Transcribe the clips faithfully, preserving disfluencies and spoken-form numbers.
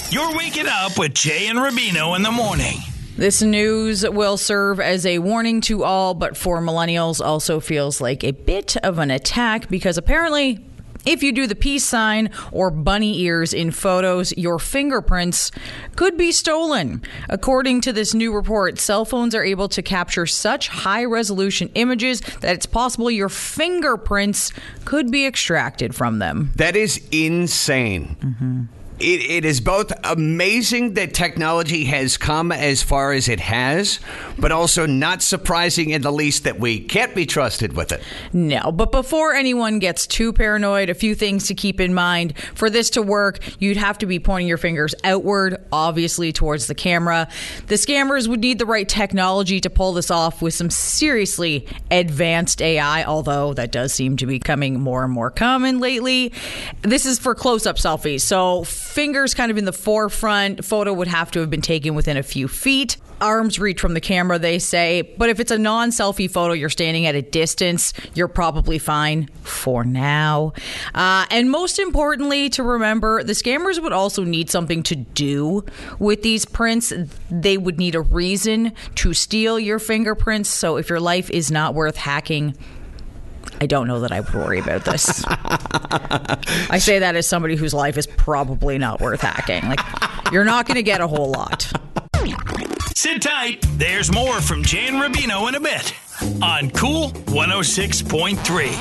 You're waking up with Jay and Rubino in the morning. This news will serve as a warning to all, but for millennials also feels like a bit of an attack because apparently if you do the peace sign or bunny ears in photos, your fingerprints could be stolen. According to this new report, cell phones are able to capture such high-resolution images that it's possible your fingerprints could be extracted from them. That is insane. Mm-hmm. It, it is both amazing that technology has come as far as it has, but also not surprising in the least that we can't be trusted with it. No, but before anyone gets too paranoid, a few things to keep in mind. For this to work, you'd have to be pointing your fingers outward, obviously towards the camera. The scammers would need the right technology to pull this off with some seriously advanced A I, although that does seem to be becoming more and more common lately. This is for close-up selfies, so fingers kind of in the forefront. Photo would have to have been taken within a few feet. Arms reach from the camera, they say. But if it's a non-selfie photo, you're standing at a distance, you're probably fine for now. Uh, and most importantly, to remember, the scammers would also need something to do with these prints. They would need a reason to steal your fingerprints. So if your life is not worth hacking, I don't know that I would worry about this. I say that as somebody whose life is probably not worth hacking. Like, you're not going to get a whole lot. Sit tight. There's more from Jay and Rubino in a bit on Cool one oh six point three.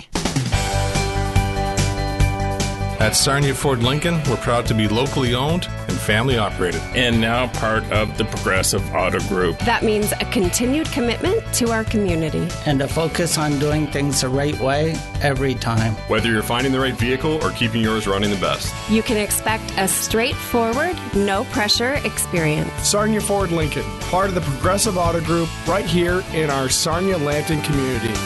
At Sarnia Ford Lincoln, we're proud to be locally owned and family operated. And now part of the Progressive Auto Group. That means a continued commitment to our community. And a focus on doing things the right way every time. Whether you're finding the right vehicle or keeping yours running the best. You can expect a straightforward, no-pressure experience. Sarnia Ford Lincoln, part of the Progressive Auto Group, right here in our Sarnia-Lambton community.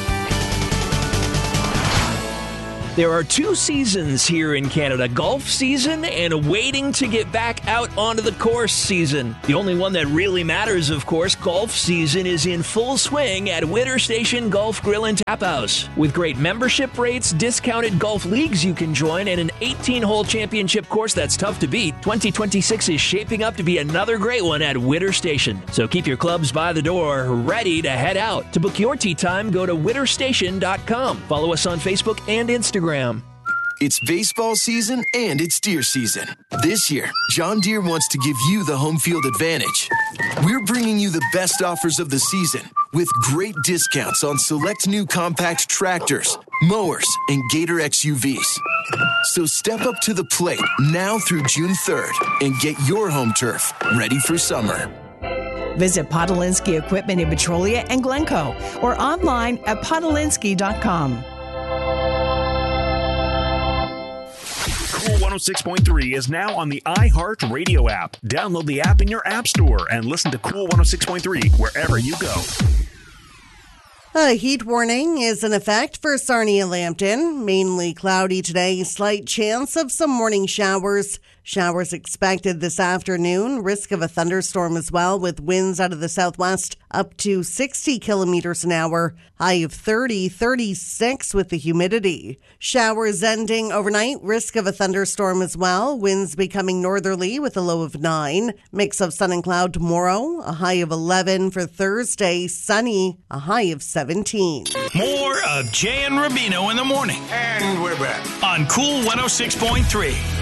There are two seasons here in Canada, golf season and waiting to get back out onto the course season. The only one that really matters, of course, golf season is in full swing at Witter Station Golf Grill and Tap House. With great membership rates, discounted golf leagues you can join, and an eighteen-hole championship course that's tough to beat, twenty twenty-six is shaping up to be another great one at Witter Station. So keep your clubs by the door, ready to head out. To book your tee time, go to witter station dot com. Follow us on Facebook and Instagram. It's baseball season and it's deer season. This year, John Deere wants to give you the home field advantage. We're bringing you the best offers of the season with great discounts on select new compact tractors, mowers, and Gator X U Vs. So step up to the plate now through June third and get your home turf ready for summer. Visit Podolinsky Equipment in Petrolia and Glencoe or online at podolinsky dot com. Cool one oh six point three is now on the iHeart Radio app. Download the app in your app store and listen to Cool one oh six point three wherever you go. A heat warning is in effect for Sarnia-Lambton. Mainly cloudy today, slight chance of some morning showers. Showers expected this afternoon. Risk of a thunderstorm as well, with winds out of the southwest up to sixty kilometers an hour. High of thirty, thirty-six with the humidity. Showers ending overnight. Risk of a thunderstorm as well. Winds becoming northerly with a low of nine. Mix of sun and cloud tomorrow. A high of eleven for Thursday. Sunny. A high of seventeen. More of Jay and Rubino in the morning. And we're back on Cool one oh six point three.